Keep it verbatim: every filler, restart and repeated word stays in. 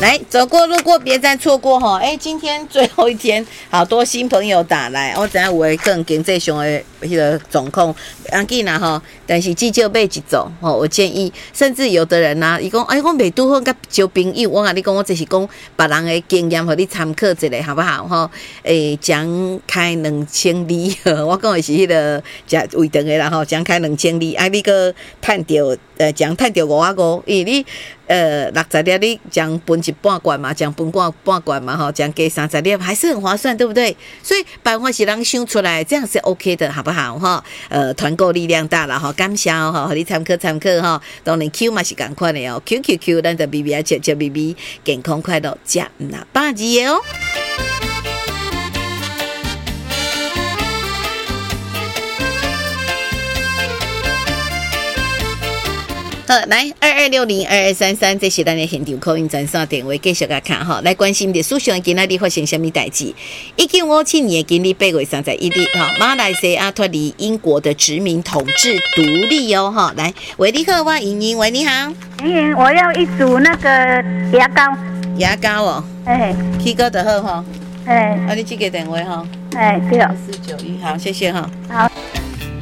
来走过路过别再错过哈！哎，今天最后一天，好多新朋友打来，我知影有诶可能经济上的迄个状况，要紧啦吼。但是至少买一组吼，我建议，甚至有的人呐、啊，伊讲，哎，我未拄好甲交朋友，我甲你讲，我只是讲别人的经验，互你参考一下，好不好？吼，诶，奖开两千二，我讲的是迄、那个食胃肠的啦吼，奖开两千二，啊，你个趁着呃奖趁着五啊五，因为你呃六十粒你奖分一半罐嘛，奖分半半罐嘛吼，奖给三十粒还是很划算，对不对？所以办法是人想出来，这样是 OK 的，好不好？哈，呃，团购力量大了哈，感谢哈，和你参考参考哈。当然 Q 嘛是同款的哦 ，Q Q Q， 咱就 B B 啊，吃吃 B B， 健康快乐，食唔那百二的哦。好，来二二六零二二三三，这是咱的现场口音专线电话，继续来看哈。来关心的事项，今仔日发生什么代志？一九五七年今日八月三十一日，哈，马来西亚脱离英国的殖民统治，独立哦，哈。来，喂，你好，我莹莹，喂，你好， 莹莹，我要一组那个牙膏， 牙膏哦， 哎， 起个就好哈， 哎， 啊，你这个电话哈， 哎，对哦， 四九一，好，谢谢哈， 好。